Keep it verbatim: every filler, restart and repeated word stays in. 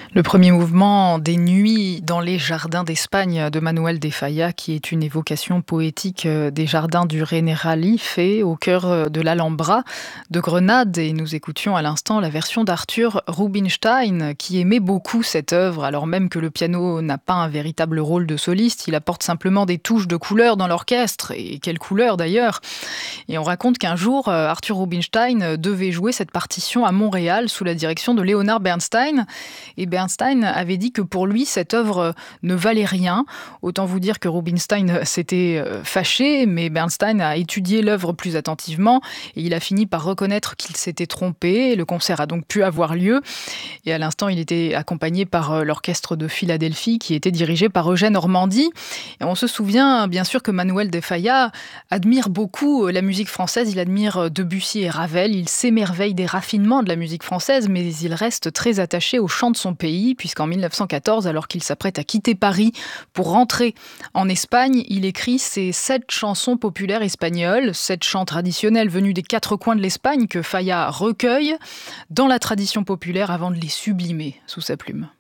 Le premier mouvement des Nuits dans les jardins d'Espagne de Manuel de Falla, qui est une évocation poétique euh, des jardins du Generalife et au cœur euh, de l'Alhambra de Grenade. Et nous écoutions à l'instant la version d'Arthur Rubinstein, qui aimait beaucoup cette œuvre, alors même que le piano n'a pas un véritable rôle de soliste. Il apporte simplement des touches de couleur dans l'orchestre. Et quelle couleur d'ailleurs! Et on raconte qu'un jour, euh, Arthur Rubinstein devait jouer cette partition à Montréal sous la direction de Leonard Bernstein. Et Bernstein avait dit que pour lui, cette œuvre ne valait rien. Autant vous dire que Rubinstein s'était euh, fâché, mais Bernstein a étudié l'œuvre plus attentivement et il a fini par reconnaître qu'il s'était trompé. Le concert a donc pu avoir lieu. Et à l'instant, il était accompagné par euh, l'orchestre de Philadelphie qui était dirigé par Eugène Ormandy. Et on se souvient bien sûr que Manuel de Falla admire beaucoup la musique française. Il admire Debussy et Ravel. Il s'émerveille des raffinements de la musique française, mais il reste très attaché au chant de son pays, puisqu'en mille neuf cent quatorze, alors qu'il s'apprête à quitter Paris pour rentrer en Espagne, il écrit ses sept chansons populaires espagnoles, sept chants traditionnels venus des quatre coins de l'Espagne que Falla recueille dans la tradition populaire avant de les sublimer sous sa plume.